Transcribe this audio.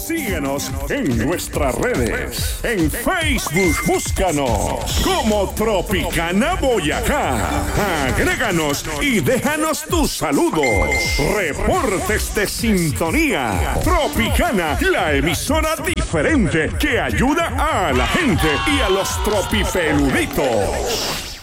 Síguenos en nuestras redes. En Facebook, búscanos como Tropicana Boyacá. Agréganos y déjanos tus saludos. Reportes de sintonía. Tropicana, la emisora diferente que ayuda a la gente y a los tropipeluditos.